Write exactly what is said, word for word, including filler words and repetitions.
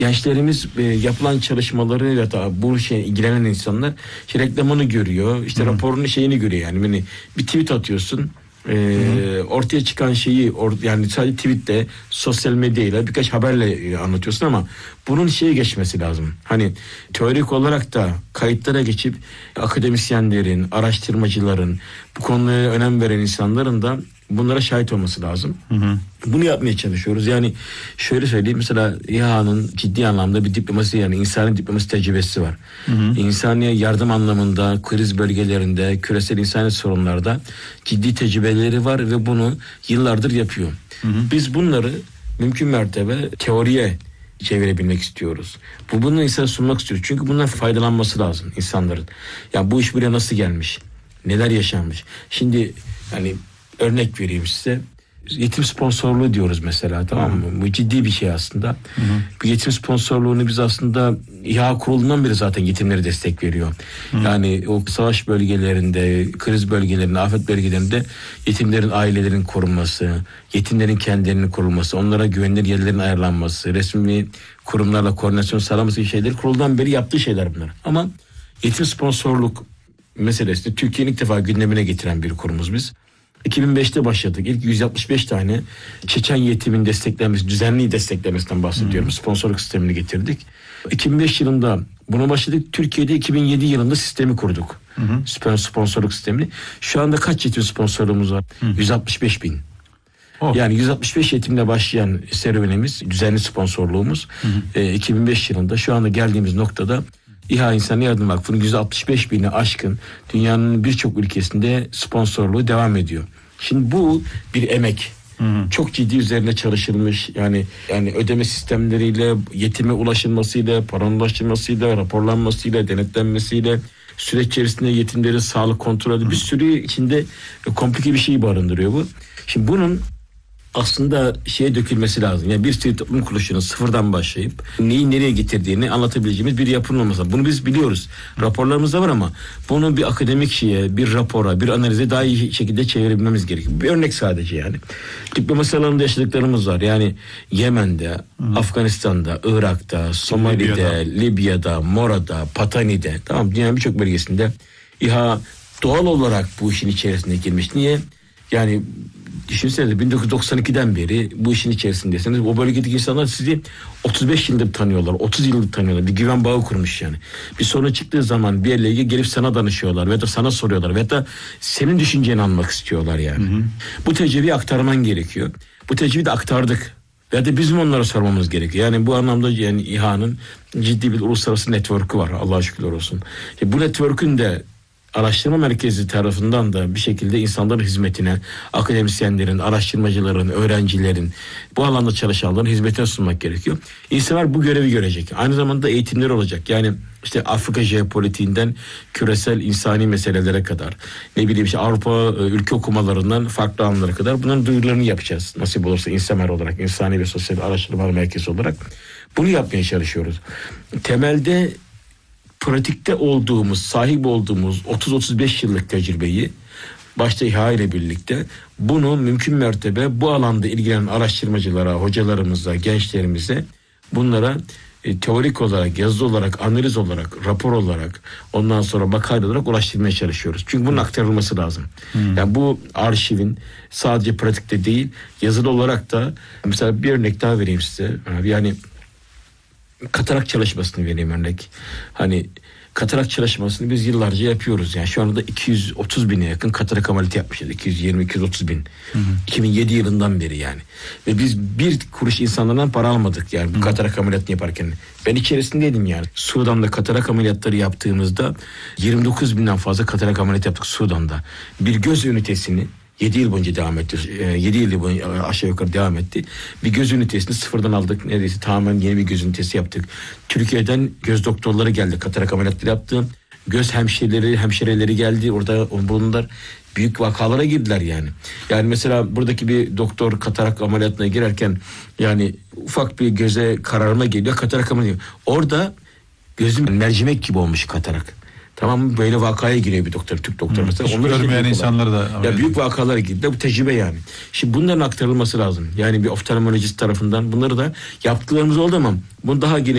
Gençlerimiz e, yapılan çalışmalarıyla da bu şeye ilgilenen insanlar işte reklamını görüyor, işte Hı-hı. raporunu şeyini görüyor yani. Yani bir tweet atıyorsun, e, ortaya çıkan şeyi or, yani sadece tweetle, sosyal medyayla birkaç haberle e, anlatıyorsun ama bunun şeye geçmesi lazım. Hani teorik olarak da kayıtlara geçip akademisyenlerin, araştırmacıların, bu konuya önem veren insanların da bunlara şahit olması lazım. Hı hı. Bunu yapmaya çalışıyoruz. Yani şöyle söyleyeyim, mesela İHA'nın ciddi anlamda bir diplomasi, yani insani diplomasi tecrübesi var. Hı hı. İnsani yardım anlamında, kriz bölgelerinde, küresel insani sorunlarda ciddi tecrübeleri var ve bunu yıllardır yapıyor. Hı hı. Biz bunları mümkün mertebe teoriye çevirebilmek istiyoruz. Bu bunu insana sunmak istiyoruz. Çünkü bundan faydalanması lazım insanların. Ya bu iş buraya nasıl gelmiş? Neler yaşanmış? Şimdi hani örnek vereyim size. Yetim sponsorluğu diyoruz mesela, tamam mı? Bu ciddi bir şey aslında. Hı hı. Bu yetim sponsorluğunu biz aslında İHA kurulundan beri zaten yetimlere destek veriyor. Hı. Yani o savaş bölgelerinde, kriz bölgelerinde, afet bölgelerinde yetimlerin ailelerinin korunması, yetimlerin kendilerinin korunması, onlara güvenilir yerlerin ayarlanması, resmi kurumlarla koordinasyon sağlaması gibi şeyleri kuruldan beri yaptığı şeyler bunlar. Ama yetim sponsorluk meselesi Türkiye'nin ilk defa gündemine getiren bir kurumuz biz. iki bin beşte başladık. İlk yüz altmış beş tane Çeçen yetimin desteklenmesi, düzenli desteklemesinden bahsediyorum. Hmm. Sponsorluk sistemini getirdik. iki bin beş yılında buna başladık. Türkiye'de iki bin yedi yılında sistemi kurduk. Hmm. Sponsorluk sistemini. Şu anda kaç yetim sponsorluğumuz var? Hmm. yüz altmış beş bin. Oh. Yani yüz altmış beş yetimle başlayan serüvenimiz, düzenli sponsorluğumuz hmm. e, iki bin beş yılında şu anda geldiğimiz noktada İHA İnsan Yardım Vakfı'nın yüz altmış beş bini aşkın dünyanın birçok ülkesinde sponsorluğu devam ediyor. Şimdi bu bir emek. Hı hı. Çok ciddi üzerine çalışılmış. Yani yani ödeme sistemleriyle, yetime ulaşılmasıyla, paranın ulaşılmasıyla, raporlanmasıyla, denetlenmesiyle, süreç içerisinde yetimlerin sağlık kontrolü, bir sürü içinde komplike bir şey barındırıyor bu. Şimdi bunun aslında şeye dökülmesi lazım. Yani bir sivil toplum kuruluşunun sıfırdan başlayıp neyi nereye getirdiğini anlatabileceğimiz bir yapının olması lazım. Bunu biz biliyoruz. Raporlarımızda var ama bunu bir akademik şeye, bir rapora, bir analize daha iyi şekilde çevirebilmemiz gerekiyor. Bir örnek sadece yani. Diplomasi alanında yaşadıklarımız var. Yani Yemen'de, Hı. Afganistan'da, Irak'ta, Somali'de, Libya'da, Libya'da Mora'da, Patani'de, tamam, dünyanın birçok bölgesinde İHA doğal olarak bu işin içerisine girmiş. Niye? Yani düşünsenize bin dokuz yüz doksan ikiden beri bu işin içerisindesiniz. O bölgedeki insanlar sizi otuz beş yıldır tanıyorlar. otuz yıldır tanıyorlar. Bir güven bağı kurmuş yani. Bir sorun çıktığı zaman bir yerle ilgili gelip sana danışıyorlar. Ve de sana soruyorlar. Ve de senin düşünceni almak istiyorlar yani. Hı hı. Bu tecrübeyi aktarman gerekiyor. Bu tecrübeyi de aktardık. Ve de bizim onlara sormamız gerekiyor. Yani bu anlamda yani İHA'nın ciddi bir uluslararası network'ü var. Allah'a şükürler olsun. E bu network'ün de araştırma merkezi tarafından da bir şekilde insanların hizmetine, akademisyenlerin, araştırmacıların, öğrencilerin, bu alanda çalışanların hizmetine sunmak gerekiyor. İnsanlar bu görevi görecek. Aynı zamanda eğitimler olacak. Yani işte Afrika jeopolitiğinden küresel insani meselelere kadar, ne bileyim işte Avrupa ülke okumalarından farklı alanlara kadar bunların duyurularını yapacağız. Nasip olursa İnsemer olarak, insani ve sosyal araştırma merkezi olarak bunu yapmaya çalışıyoruz. Temelde pratikte olduğumuz, sahip olduğumuz otuz otuz beş yıllık tecrübeyi başta İHA ile birlikte bunu mümkün mertebe bu alanda ilgilenen araştırmacılara, hocalarımıza, gençlerimize bunlara e, teorik olarak, yazılı olarak, analiz olarak, rapor olarak, ondan sonra makale olarak ulaştırmaya çalışıyoruz. Çünkü bunun aktarılması lazım. Hmm. Yani bu arşivin sadece pratikte değil, yazılı olarak da mesela bir örnek daha vereyim size. Yani katarak çalışmasını vereyim örnek. Hani katarak çalışmasını biz yıllarca yapıyoruz. Yani şu anda iki yüz otuz bine yakın katarak ameliyatı yapmışız. iki yüz yirmi iki yüz otuz bin. Hı hı. iki bin yedi yılından beri yani. Ve biz bir kuruş insanlardan para almadık yani bu hı. katarak ameliyatını yaparken. Ben içerisindeydim yani. Sudan'da katarak ameliyatları yaptığımızda yirmi dokuz binden fazla katarak ameliyat yaptık Sudan'da. Bir göz ünitesini yedi yıl boyunca devam etti. yedi yıl boyunca aşağı yukarı devam etti. Bir göz ünitesini sıfırdan aldık. Neredeyse tamamen yeni bir göz ünitesi yaptık. Türkiye'den göz doktorları geldi. Katarak ameliyatları yaptı. Göz hemşireleri, hemşireleri geldi. Orada bulundular. Büyük vakalara girdiler yani. Yani mesela buradaki bir doktor katarak ameliyatına girerken yani ufak bir göze kararma geliyor. Katarak ameliyatı. Orada gözüm mercimek gibi olmuş katarak. Tamam, böyle vakaya giriyor bir doktor, Türk doktor mesela. Hiç görmeyen insanları da. Ya büyük vakalara girdi. Bu tecrübe yani. Şimdi bunların aktarılması lazım. Yani bir oftalmolojist tarafından bunları da yaptıklarımız oldu ama bunu daha geniş